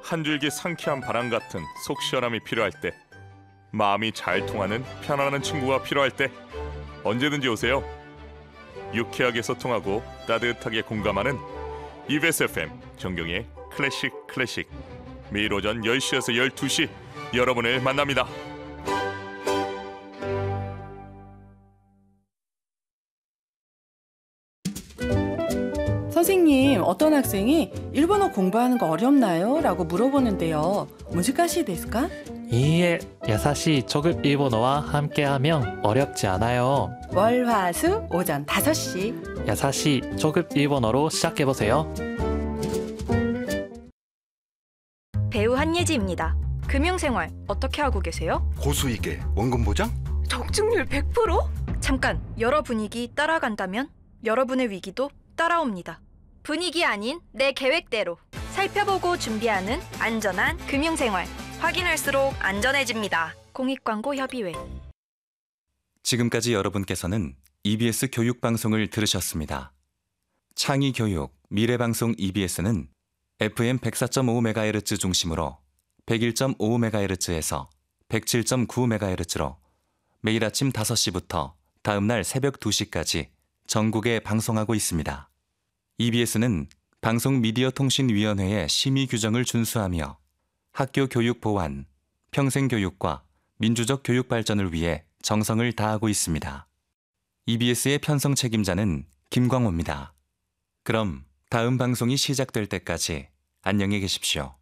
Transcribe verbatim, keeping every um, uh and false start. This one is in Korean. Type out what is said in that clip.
한 줄기 상쾌한 바람 같은 속 시원함이 필요할 때, 마음이 잘 통하는 편안한 친구가 필요할 때 언제든지 오세요. 유쾌하게 소통하고 따뜻하게 공감하는 이비에스 에프엠 정경의 클래식 클래식, 매일 오전 열 시에서 열두 시 여러분을 만납니다. 선생님, 어떤 학생이 일본어 공부하는 거 어렵나요? 라고 물어보는데요. 무지가시 데스까? 이 일, 야사시 초급 일본어와 함께하면 어렵지 않아요. 월, 화, 수 오전 다섯 시 야사시 초급 일본어로 시작해보세요. 배우 한예지입니다. 금융생활 어떻게 하고 계세요? 고수익에 원금 보장? 적중률 백 퍼센트? 잠깐, 여러 분위기 따라간다면 여러분의 위기도 따라옵니다. 분위기 아닌 내 계획대로 살펴보고 준비하는 안전한 금융생활. 확인할수록 안전해집니다. 공익광고협의회. 지금까지 여러분께서는 이비에스 교육방송을 들으셨습니다. 창의교육, 미래방송 이비에스는 에프엠 백사 점 오 메가헤르츠 중심으로 백일 점 오 메가헤르츠에서 백칠 점 구 메가헤르츠로 매일 아침 다섯 시부터 다음날 새벽 두 시까지 전국에 방송하고 있습니다. 이비에스는 방송미디어통신위원회의 심의 규정을 준수하며 학교 교육 보완, 평생교육과 민주적 교육 발전을 위해 정성을 다하고 있습니다. 이비에스의 편성 책임자는 김광호입니다. 그럼 다음 방송이 시작될 때까지 안녕히 계십시오.